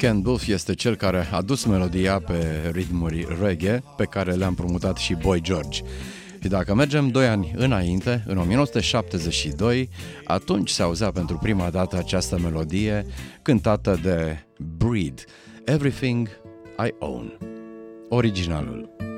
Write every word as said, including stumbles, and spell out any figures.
Ken Wolf este cel care a dus melodia pe ritmuri reggae pe care le-a împrumutat și Boy George. Și dacă mergem doi ani înainte, în nouăsprezece șaptezeci și doi, atunci se auzea pentru prima dată această melodie cântată de Breed, Everything I Own, originalul.